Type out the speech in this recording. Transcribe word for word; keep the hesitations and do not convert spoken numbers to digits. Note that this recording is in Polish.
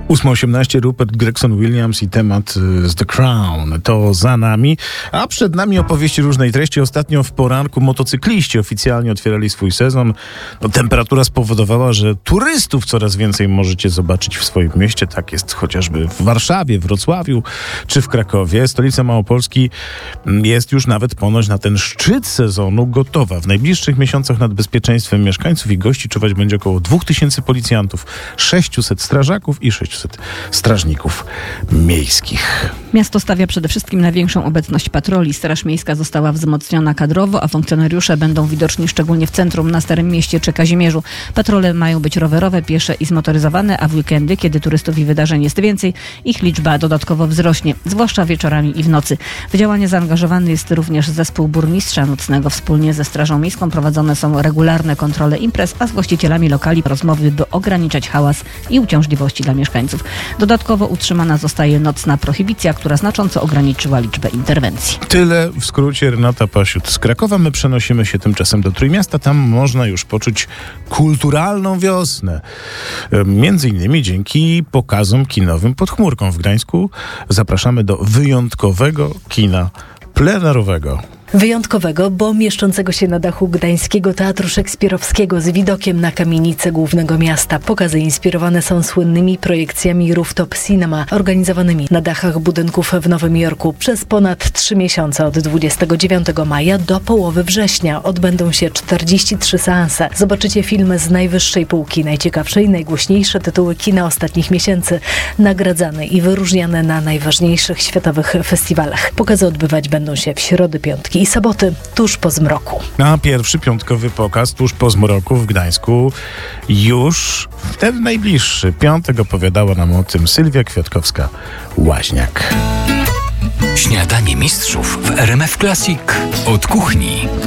ósma osiemnaście, Rupert Gregson-Williams i temat z The Crown. To za nami, a przed nami opowieści różnej treści. Ostatnio w poranku motocykliści oficjalnie otwierali swój sezon. No, temperatura spowodowała, że turystów coraz więcej możecie zobaczyć w swoim mieście. Tak jest chociażby w Warszawie, Wrocławiu czy w Krakowie. Stolica Małopolski jest już nawet ponoć na ten szczyt sezonu gotowa. W najbliższych miesiącach nad bezpieczeństwem mieszkańców i gości czuwać będzie około dwóch tysięcy policjantów, sześciuset strażaków i sześciuset strażników miejskich. Miasto stawia przede wszystkim na większą obecność patroli. Straż Miejska została wzmocniona kadrowo, a funkcjonariusze będą widoczni szczególnie w centrum, na Starym Mieście czy Kazimierzu. Patrole mają być rowerowe, piesze i zmotoryzowane, a w weekendy, kiedy turystów i wydarzeń jest więcej, ich liczba dodatkowo wzrośnie, zwłaszcza wieczorami i w nocy. W działanie zaangażowany jest również zespół burmistrza nocnego. Wspólnie ze Strażą Miejską prowadzone są regularne kontrole imprez, a z właścicielami lokali rozmowy, by ograniczać hałas i uciążliwości dla mieszkańców. Dodatkowo utrzymana zostaje nocna prohibicja, która znacząco ograniczyła liczbę interwencji. Tyle w skrócie. Renata Pasiut z Krakowa. My przenosimy się tymczasem do Trójmiasta. Tam można już poczuć kulturalną wiosnę. Między innymi dzięki pokazom kinowym pod chmurką w Gdańsku. Zapraszamy do wyjątkowego kina plenerowego. Wyjątkowego, bo mieszczącego się na dachu Gdańskiego Teatru Szekspirowskiego z widokiem na kamienicę głównego miasta. Pokazy inspirowane są słynnymi projekcjami Rooftop Cinema, organizowanymi na dachach budynków w Nowym Jorku. Przez ponad trzy miesiące, od dwudziestego dziewiątego maja do połowy września, odbędą się czterdzieści trzy seanse. Zobaczycie filmy z najwyższej półki, najciekawsze i najgłośniejsze tytuły kina ostatnich miesięcy, nagradzane i wyróżniane na najważniejszych światowych festiwalach. Pokazy odbywać będą się w środy, piątki i soboty, tuż po zmroku. A pierwszy piątkowy pokaz tuż po zmroku w Gdańsku już w ten najbliższy piątek. Opowiadała nam o tym Sylwia Kwiatkowska-Łaźniak. Śniadanie mistrzów w R M F Classic od kuchni.